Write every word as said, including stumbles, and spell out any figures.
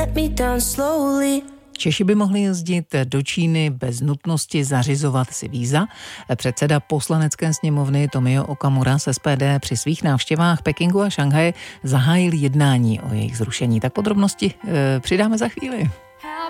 Češi by mohli jezdit do Číny bez nutnosti zařizovat si víza. Předseda poslanecké sněmovny Tomio Okamura z S P D při svých návštěvách Pekingu a Šanghaje zahájil jednání o jejich zrušení. Tak podrobnosti e, přidáme za chvíli.